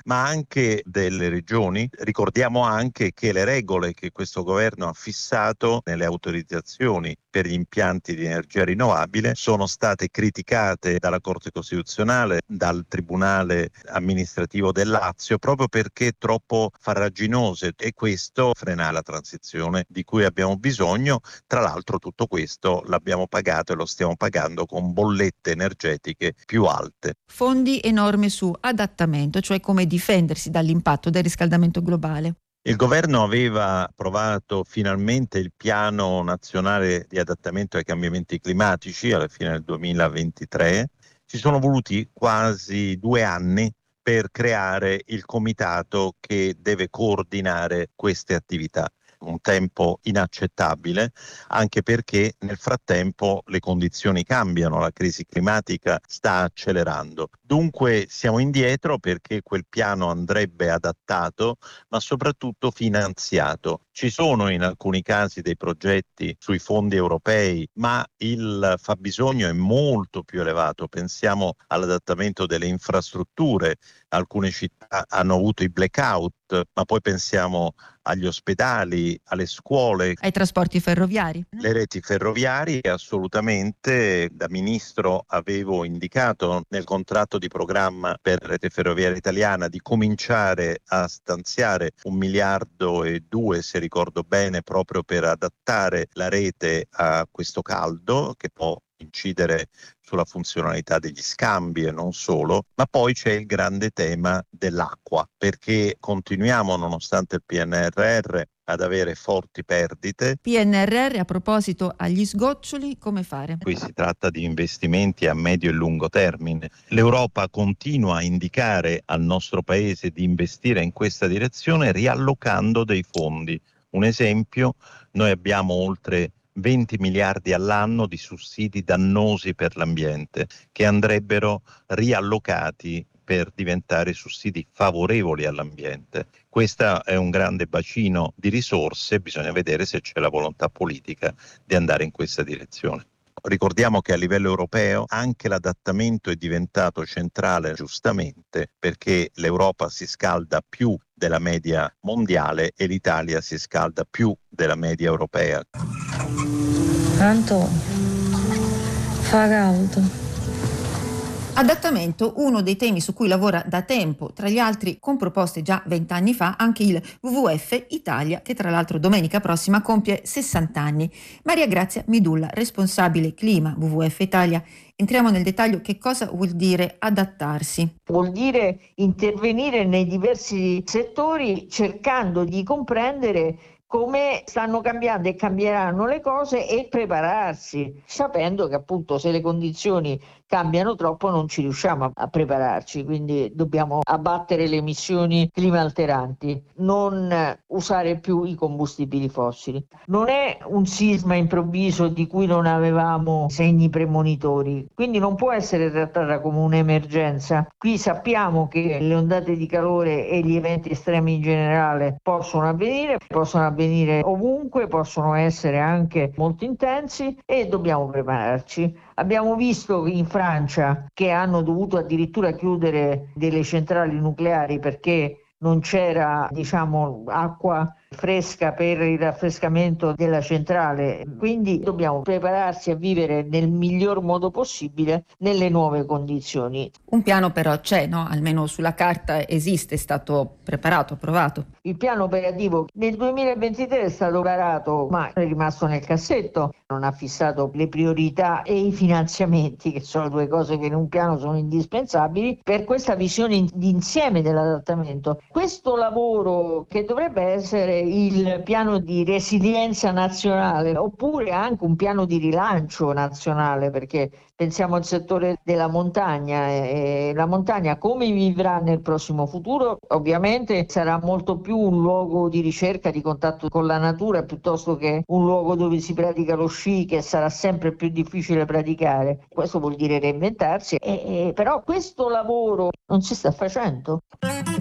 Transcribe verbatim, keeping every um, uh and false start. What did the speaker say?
ma anche delle regioni. Ricordiamo anche che le regole che questo governo ha fissato nelle autorizzazioni per gli impianti di energia rinnovabile sono state criticate dalla Corte Costituzionale, dal Tribunale amministrativo del Lazio, proprio perché troppo farraginose, e questo frena la transizione di cui abbiamo bisogno. Tra l'altro tutto questo l'abbiamo pagato e lo stiamo pagando con bollette energetiche più alte. Fondi e norme su adattamento, cioè come difendersi dall'impatto del riscaldamento globale. Il governo aveva approvato finalmente il piano nazionale di adattamento ai cambiamenti climatici alla fine del duemilaventitré. Ci sono voluti quasi due anni per creare il comitato che deve coordinare queste attività. Un tempo inaccettabile, anche perché nel frattempo le condizioni cambiano, la crisi climatica sta accelerando. Dunque siamo indietro perché quel piano andrebbe adattato, ma soprattutto finanziato. Ci sono in alcuni casi dei progetti sui fondi europei, ma il fabbisogno è molto più elevato. Pensiamo all'adattamento delle infrastrutture. Alcune città hanno avuto i blackout, ma poi pensiamo agli ospedali, alle scuole, ai trasporti ferroviari. Le reti ferroviarie. Assolutamente, da ministro avevo indicato nel contratto di programma per la rete ferroviaria italiana di cominciare a stanziare un miliardo e due, se ricordo bene, proprio per adattare la rete a questo caldo che può incidere sulla funzionalità degli scambi e non solo, ma poi c'è il grande tema dell'acqua, perché continuiamo, nonostante il P N R R, ad avere forti perdite. P N R R, a proposito, agli sgoccioli, come fare? Qui si tratta di investimenti a medio e lungo termine. L'Europa continua a indicare al nostro Paese di investire in questa direzione riallocando dei fondi. Un esempio, noi abbiamo oltre venti miliardi all'anno di sussidi dannosi per l'ambiente che andrebbero riallocati per diventare sussidi favorevoli all'ambiente. Questo è un grande bacino di risorse, bisogna vedere se c'è la volontà politica di andare in questa direzione. Ricordiamo che a livello europeo anche l'adattamento è diventato centrale, giustamente, perché l'Europa si scalda più della media mondiale e l'Italia si scalda più della media europea. Antonio, fa caldo. Adattamento, uno dei temi su cui lavora da tempo, tra gli altri con proposte già vent'anni fa anche il W W F Italia, che tra l'altro domenica prossima compie sessanta anni. Maria Grazia Midulla, responsabile clima W W F Italia. Entriamo nel dettaglio. Che cosa vuol dire adattarsi? Vuol dire intervenire nei diversi settori cercando di comprendere come stanno cambiando e cambieranno le cose e prepararsi, sapendo che appunto se le condizioni cambiano troppo non ci riusciamo a prepararci, quindi dobbiamo abbattere le emissioni climalteranti, non usare più i combustibili fossili. Non è un sisma improvviso di cui non avevamo segni premonitori, quindi non può essere trattata come un'emergenza. Qui sappiamo che le ondate di calore e gli eventi estremi in generale possono avvenire, possono avvenire ovunque, possono essere anche molto intensi e dobbiamo prepararci. Abbiamo visto in Francia che hanno dovuto addirittura chiudere delle centrali nucleari perché non c'era, diciamo, acqua fresca per il raffrescamento della centrale, quindi dobbiamo prepararsi a vivere nel miglior modo possibile nelle nuove condizioni. Un piano però c'è, no? Almeno sulla carta esiste, è stato preparato, approvato. Il piano operativo nel duemilaventitré è stato varato, ma è rimasto nel cassetto, non ha fissato le priorità e i finanziamenti, che sono due cose che in un piano sono indispensabili per questa visione d'insieme dell'adattamento. Questo lavoro, che dovrebbe essere il piano di resilienza nazionale oppure anche un piano di rilancio nazionale, perché pensiamo al settore della montagna e la montagna come vivrà nel prossimo futuro. Ovviamente sarà molto più un luogo di ricerca, di contatto con la natura, piuttosto che un luogo dove si pratica lo sci, che sarà sempre più difficile praticare. Questo vuol dire reinventarsi, e, e, però questo lavoro non si sta facendo.